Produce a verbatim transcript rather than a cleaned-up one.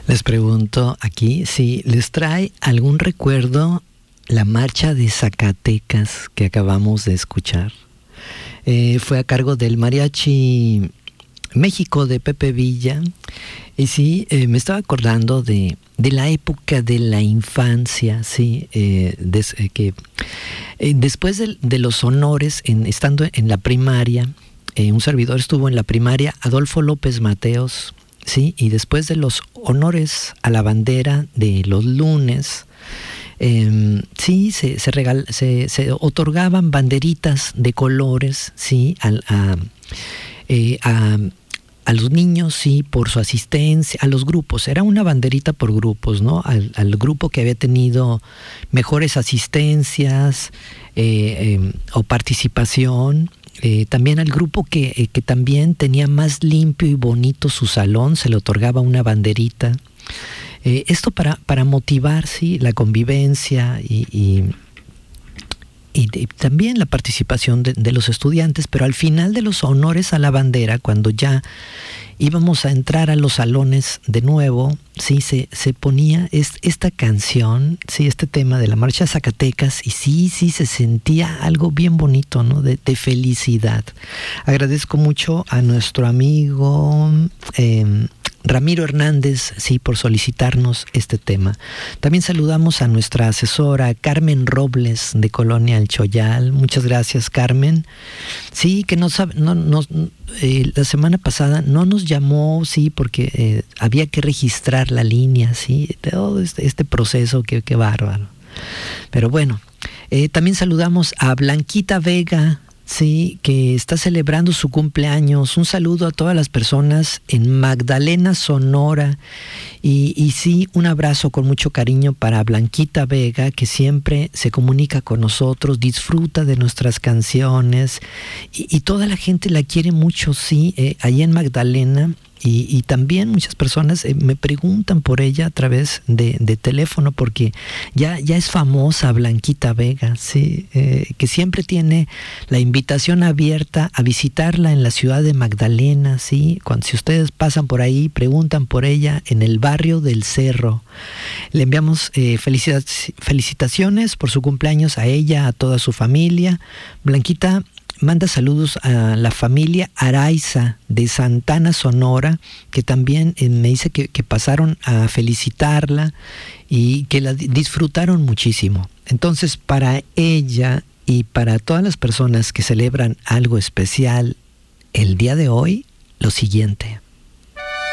Les pregunto aquí si les trae algún recuerdo la marcha de Zacatecas que acabamos de escuchar. Eh, fue a cargo del Mariachi México de Pepe Villa. Y sí, eh, me estaba acordando de, de la época de la infancia, sí, eh, des, eh, que eh, después de, de los honores, en, estando en la primaria, eh, un servidor estuvo en la primaria, Adolfo López Mateos, sí, y después de los honores a la bandera de los lunes, eh, sí, se, se, regal, se, se otorgaban banderitas de colores, sí, a, a, eh, a a los niños, sí, por su asistencia, a los grupos, era una banderita por grupos, ¿no? Al, al grupo que había tenido mejores asistencias eh, eh, o participación, eh, también al grupo que, eh, que también tenía más limpio y bonito su salón, se le otorgaba una banderita. Eh, esto para, para motivar, sí, la convivencia y... y Y, de, y también la participación de, de los estudiantes, pero al final de los honores a la bandera, cuando ya íbamos a entrar a los salones de nuevo, sí, se, se ponía es, esta canción, sí, este tema de la marcha Zacatecas, y sí, sí, se sentía algo bien bonito, ¿no? De, de felicidad. Agradezco mucho a nuestro amigo eh, Ramiro Hernández, sí, por solicitarnos este tema. También saludamos a nuestra asesora Carmen Robles de Colonia El Choyal. Muchas gracias, Carmen. Sí, que nos, no, nos, eh, la semana pasada no nos llamó, sí, porque eh, había que registrar la línea, sí, todo este, este proceso, que, que bárbaro. Pero bueno, eh, también saludamos a Blanquita Vega, sí, que está celebrando su cumpleaños. Un saludo a todas las personas en Magdalena, Sonora. Y, y sí, un abrazo con mucho cariño para Blanquita Vega, que siempre se comunica con nosotros, disfruta de nuestras canciones. Y, y toda la gente la quiere mucho, sí, eh, allá en Magdalena. Y, y también muchas personas eh, me preguntan por ella a través de, de teléfono, porque ya, ya es famosa Blanquita Vega, sí, eh, que siempre tiene la invitación abierta a visitarla en la ciudad de Magdalena, sí. Cuando, si ustedes pasan por ahí, preguntan por ella en el barrio del Cerro. Le enviamos eh, felicitaciones por su cumpleaños a ella, a toda su familia. Blanquita manda saludos a la familia Araiza de Santana, Sonora, que también eh, me dice que, que pasaron a felicitarla y que la disfrutaron muchísimo. Entonces, para ella y para todas las personas que celebran algo especial el día de hoy, lo siguiente.